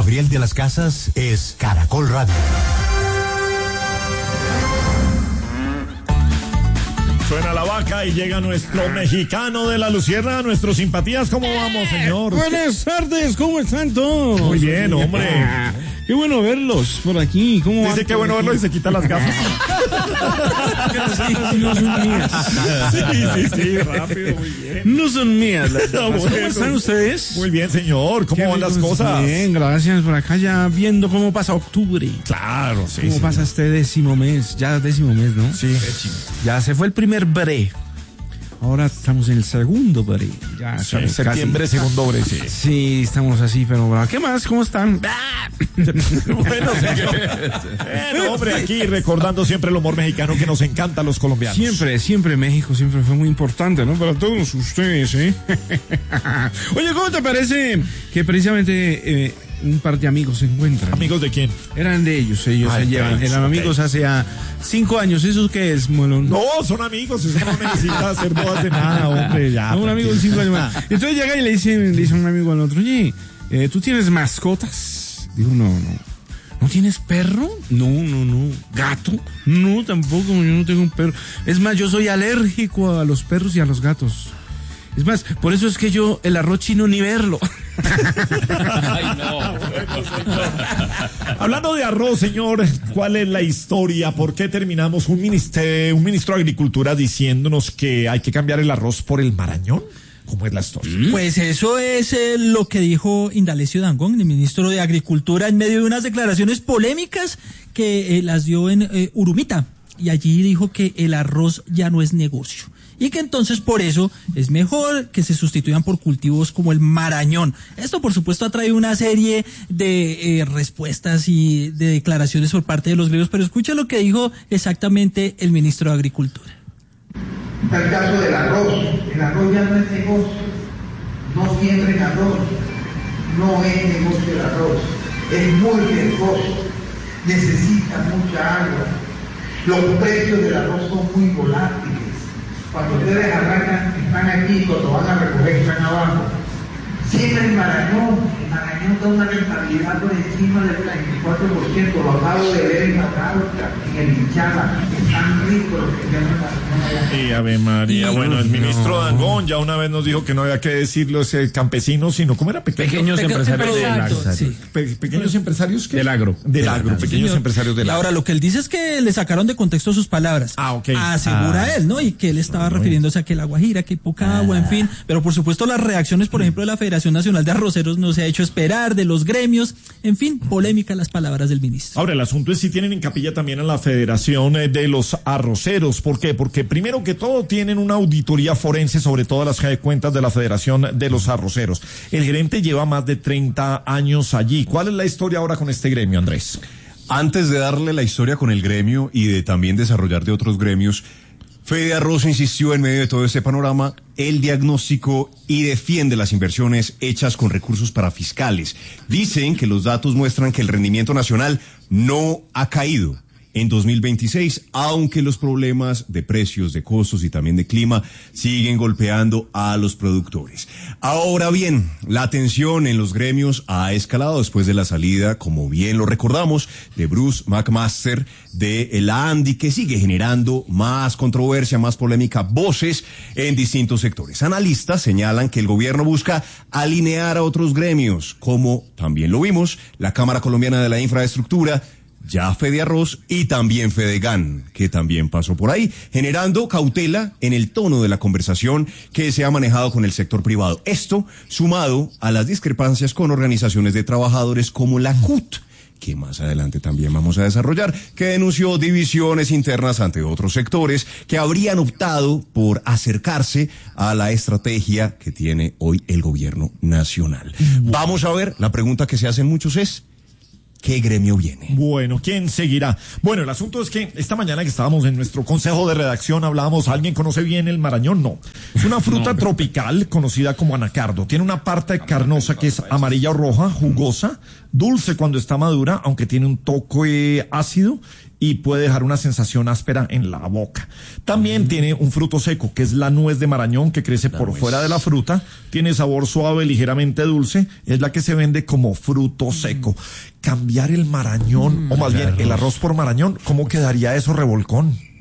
Gabriel de las Casas es Caracol Radio. Suena la vaca y llega nuestro mexicano de la Lucierna, nuestros simpatías. ¿Cómo vamos, señor? Buenas tardes, ¿cómo están todos? Muy bien, hombre. Qué bueno verlos por aquí. ¿Cómo dice qué bueno verlo y se quita las gafas. No son mías. Sí, rápido, muy bien. No son mías las gafas. Bueno. ¿Cómo están ustedes? Muy bien, señor. ¿Cómo van las cosas? Bien, gracias. Por acá ya viendo cómo pasa octubre. Claro, sí. ¿Cómo pasa este 10º mes? Ya 10º mes, ¿no? Sí. Ya se fue el primer bre. Ahora estamos en el segundo bre. Ya, sí, septiembre, casi. Segundo bre, sí. Sí, estamos así, pero ¿qué más? ¿Cómo están? Bueno, hombre, aquí recordando siempre el humor mexicano que nos encanta a los colombianos. Siempre México siempre fue muy importante, ¿no? Para todos ustedes, ¿eh? Oye, ¿cómo te parece que precisamente un par de amigos se encuentran? ¿Amigos de quién? Eran de ellos se llevan. Eran amigos hace 5 años. ¿Eso qué es, Molón? No, son amigos. Eso no necesita hacer bodas de nada, hombre. Ya. No, un amigo de 5 años más. Entonces llega y le dice un amigo al otro, oye, ¿tú tienes mascotas? Digo, no. ¿No tienes perro? No. ¿Gato? No, tampoco, yo no tengo un perro. Es más, yo soy alérgico a los perros y a los gatos. Es más, por eso es que yo el arroz chino ni verlo. Ay, no. Hablando de arroz, señor, ¿cuál es la historia? ¿Por qué terminamos un ministro de Agricultura diciéndonos que hay que cambiar el arroz por el marañón? ¿Cómo es la historia? Pues eso es lo que dijo Indalecio Dangond, el ministro de Agricultura, en medio de unas declaraciones polémicas que las dio en Urumita. Y allí dijo que el arroz ya no es negocio. Y que entonces por eso es mejor que se sustituyan por cultivos como el marañón. Esto por supuesto ha traído una serie de respuestas y de declaraciones por parte de los gremios, pero escucha lo que dijo exactamente el ministro de Agricultura. Está el caso del arroz. El arroz ya no es negocio. No siembren arroz. No es negocio el arroz. Es muy riesgoso. Necesita mucha agua. Los precios del arroz son muy volátiles. Cuando ustedes arrancan, están aquí, cuando van a recoger, están abajo. Siempre el marañón da una rentabilidad por encima del 34%, lo acabo de ver en la Cauca, en el Hinchada, están ricos los que tienen marañón allá. Y Ave María, bueno, el ministro Dangond ya una vez nos dijo que no había que decirlo campesinos, sino, ¿cómo era? Pequeños empresarios del agro. Sí. ¿Pequeños empresarios qué? Del agro. Del agro, pequeños empresarios del agro. Ahora, lo que él dice es que le sacaron de contexto sus palabras. Ok. Asegura él, ¿no? Y que él estaba refiriéndose a que la Guajira, que hay poca agua, en fin. Pero por supuesto las reacciones, por ejemplo, de la Federación Nacional de Arroceros no se ha hecho esperar, de los gremios, en fin, polémica las palabras del ministro. Ahora, el asunto es si tienen en capilla también a la Federación de los Arroceros. ¿Por qué? Porque primero que todo tienen una auditoría forense sobre todas las cuentas de la Federación de los Arroceros. El gerente lleva más de 30 años allí. ¿Cuál es la historia ahora con este gremio, Andrés? Antes de darle la historia con el gremio y de también desarrollar de otros gremios, Fede Arroz insistió en medio de todo este panorama el diagnóstico y defiende las inversiones hechas con recursos parafiscales. Dicen que los datos muestran que el rendimiento nacional no ha caído en 2026, aunque los problemas de precios, de costos y también de clima siguen golpeando a los productores. Ahora bien, la tensión en los gremios ha escalado después de la salida, como bien lo recordamos, de Bruce McMaster de la ANDI, que sigue generando más controversia, más polémica, voces en distintos sectores. Analistas señalan que el gobierno busca alinear a otros gremios, como también lo vimos, la Cámara Colombiana de la Infraestructura, ya Fede Arroz y también Fedegan, que también pasó por ahí, generando cautela en el tono de la conversación que se ha manejado con el sector privado. Esto sumado a las discrepancias con organizaciones de trabajadores como la CUT, que más adelante también vamos a desarrollar, que denunció divisiones internas ante otros sectores que habrían optado por acercarse a la estrategia que tiene hoy el gobierno nacional. Vamos a ver, la pregunta que se hacen muchos es: ¿qué gremio viene? Bueno, ¿quién seguirá? Bueno, el asunto es que esta mañana que estábamos en nuestro consejo de redacción hablábamos, ¿alguien conoce bien el marañón? No. Es una fruta tropical conocida como anacardo. Tiene una parte carnosa que es amarilla o roja, jugosa, dulce cuando está madura, aunque tiene un toque ácido y puede dejar una sensación áspera en la boca. También tiene un fruto seco, que es la nuez de Marañón, que crece por fuera de la fruta, tiene sabor suave, ligeramente dulce, es la que se vende como fruto seco. Cambiar el Marañón, o más bien el arroz por Marañón, ¿cómo quedaría eso, Revolcón?